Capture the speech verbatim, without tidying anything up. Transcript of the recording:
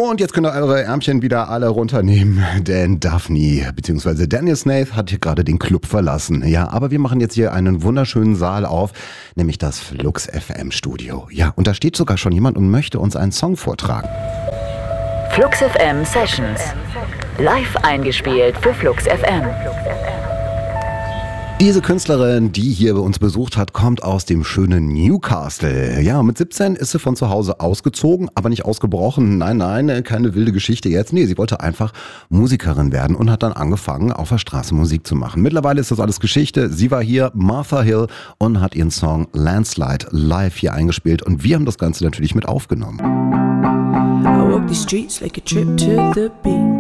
Und jetzt könnt ihr eure Ärmchen wieder alle runternehmen, denn Daphne bzw. Daniel Snaith hat hier gerade den Club verlassen. Ja, aber wir machen jetzt hier einen wunderschönen Saal auf, nämlich das Flux F M Studio. Ja, und da steht sogar schon jemand und möchte uns einen Song vortragen. Flux F M Sessions. Live eingespielt für Flux F M. Diese Künstlerin, die hier bei uns besucht hat, kommt aus dem schönen Newcastle. Ja, mit siebzehn ist sie von zu Hause ausgezogen, aber nicht ausgebrochen. Nein, nein, keine wilde Geschichte jetzt. Nee, sie wollte einfach Musikerin werden und hat dann angefangen, auf der Straße Musik zu machen. Mittlerweile ist das alles Geschichte. Sie war hier, Martha Hill, und hat ihren Song Landslide live hier eingespielt. Und wir haben das Ganze natürlich mit aufgenommen. I walk the streets like a trip to the beach.